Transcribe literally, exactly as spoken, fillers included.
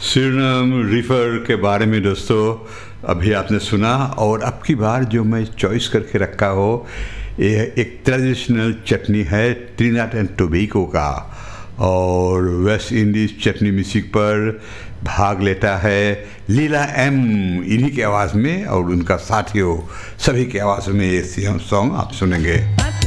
Suriname river के बारे में दोस्तों अभी आपने सुना, और अब की बार जो मैं चॉइस करके रखा हो ये एक ट्रेडिशनल चटनी है ट्रिनिडाद एंड टोबैगो का, और वेस्ट इंडीज़ चटनी म्यूजिक पर भाग लेता है लीला एम, इन्हीं की आवाज़ में और उनका साथियों सभी की आवाज़ में ये सॉन्ग आप सुनेंगे।